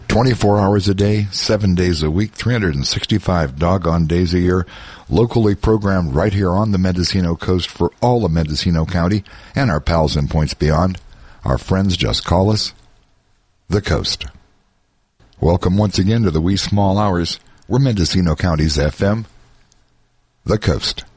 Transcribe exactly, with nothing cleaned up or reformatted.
twenty-four hours a day, seven days a week, three hundred sixty-five doggone days a year, locally programmed right here on the Mendocino coast for all of Mendocino County and our pals in points beyond. Our friends just call us the Coast. Welcome once again to the wee small hours. We're Mendocino County's F M, the Coast.